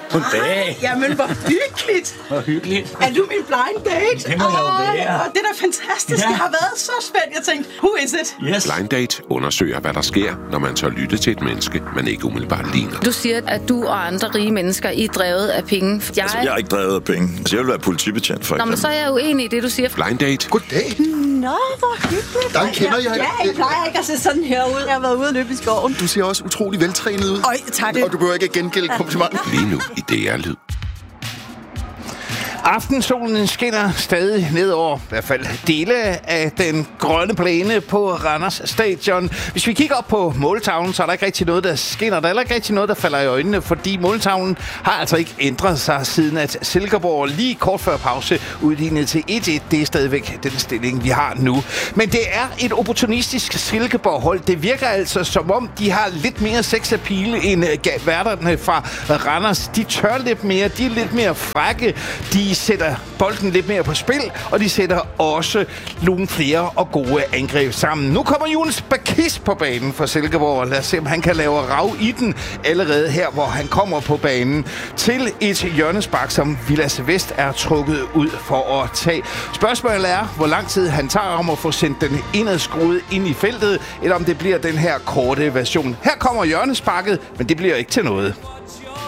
Goddag. Jamen, hvor hyggeligt. Hvor hyggeligt. Er du min blind date? Det må jeg jo være. Det er da fantastisk. Ja. Jeg har været så spændt. Jeg tænkte, who is it? Yes. Blind Date undersøger, hvad der sker, når man tør lytte til et menneske, man ikke umiddelbart ligner. Du siger, at du og andre rige mennesker er drevet af penge. Jeg er ikke drevet af penge. Jeg vil være politibetjent, for eksempel. Nå, men så er jeg uenig i det, du siger. Blind Date. Goddag. Nå, hvor hyggeligt. Dig kender jeg. Ja, jeg plejer ikke at se sådan her ud. Jeg har været ude og løbe i skoven. Du ser også utrolig veltrænet ud. Øj, tak. Og du behøver ikke at gengælde komplimenter. Lige nu i DR Lyd. Aftensolen skinner stadig ned over i hvert fald dele af den grønne plæne på Randers Stadion. Hvis vi kigger op på måltavlen, så er der ikke rigtig noget, der skinner. Der er heller ikke rigtig noget, der falder i øjnene, fordi måltavlen har altså ikke ændret sig siden at Silkeborg lige kort før pause udlignede til 1-1. Det er stadigvæk den stilling, vi har nu. Men det er et opportunistisk Silkeborg-hold. Det virker altså som om, de har lidt mere sexappeal end værterne fra Randers. De tør lidt mere, de er lidt mere frække, de sætter bolden lidt mere på spil, og de sætter også nogle flere og gode angreb sammen. Nu kommer Jonas Bakis på banen for Silkeborg. Lad os se, om han kan lave rav i den allerede her, hvor han kommer på banen til et hjørnespark, som Vilas Vest er trukket ud for at tage. Spørgsmålet er, hvor lang tid han tager om at få sendt den indadskruet ind i feltet, eller om det bliver den her korte version. Her kommer hjørnesparket, men det bliver ikke til noget.